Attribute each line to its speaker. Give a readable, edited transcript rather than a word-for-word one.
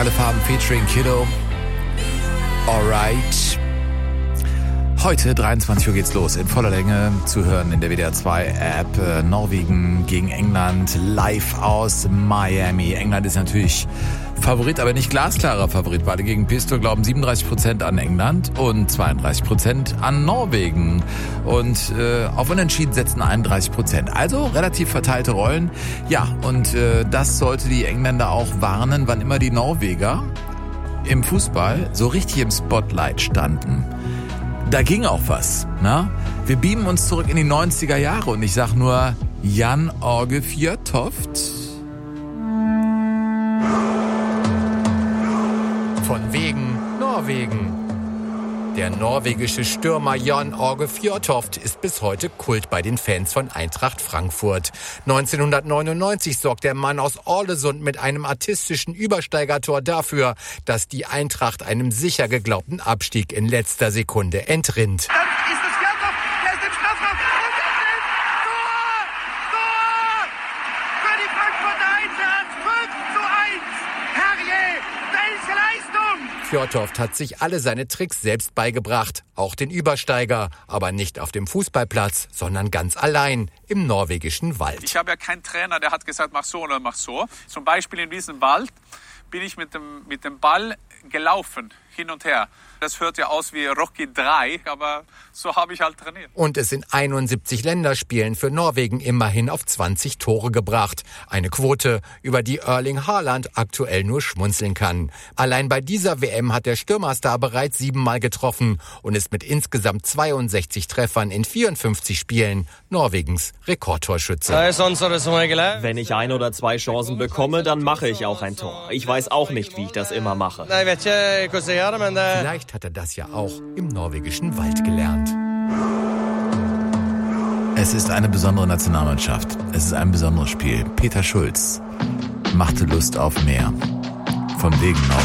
Speaker 1: Alle Farben featuring Kiddo. Alright. Heute, 23 Uhr, geht's los. In voller Länge zu hören in der WDR 2 App. Norwegen gegen England live aus Miami. England ist natürlich Favorit, aber nicht glasklarer Favorit. Beide gegen Pistol glauben 37% an England und 32% an Norwegen. Und auf Unentschieden setzen 31%. Also relativ verteilte Rollen. Ja, und das sollte die Engländer auch warnen, wann immer die Norweger im Fußball so richtig im Spotlight standen. Da ging auch was. Na? Wir beamen uns zurück in die 90er Jahre und ich sag nur Jan Åge Fjørtoft.
Speaker 2: Von wegen Norwegen. Der norwegische Stürmer Jan Åge Fjørtoft ist bis heute Kult bei den Fans von Eintracht Frankfurt. 1999 sorgt der Mann aus Ålesund mit einem artistischen Übersteigertor dafür, dass die Eintracht einem sicher geglaubten Abstieg in letzter Sekunde entrinnt.
Speaker 3: Dann ist es Fjørtoft, der ist im Strafraum und er trifft. Tor! Für die Frankfurter Eintracht 5:1. Herrje, welche Leistung!
Speaker 2: Fjørtoft hat sich alle seine Tricks selbst beigebracht, auch den Übersteiger, aber nicht auf dem Fußballplatz, sondern ganz allein im norwegischen Wald.
Speaker 4: Ich habe ja keinen Trainer, der hat gesagt, mach so oder mach so. Zum Beispiel in diesem Wald bin ich mit dem Ball gelaufen, hin und her. Das hört ja aus wie Rocky 3, aber so habe ich halt trainiert.
Speaker 2: Und es in 71 Länderspielen für Norwegen immerhin auf 20 Tore gebracht. Eine Quote, über die Erling Haaland aktuell nur schmunzeln kann. Allein bei dieser WM hat der Stürmerstar bereits 7-mal getroffen und ist mit insgesamt 62 Treffern in 54 Spielen Norwegens Rekordtorschütze.
Speaker 5: Wenn ich 1 oder 2 Chancen bekomme, dann mache ich auch ein Tor. Ich weiß auch nicht, wie ich das immer mache.
Speaker 2: Vielleicht hat er das ja auch im norwegischen Wald gelernt.
Speaker 1: Es ist eine besondere Nationalmannschaft. Es ist ein besonderes Spiel. Peter Schulz machte Lust auf mehr. Von wegen Norwegen.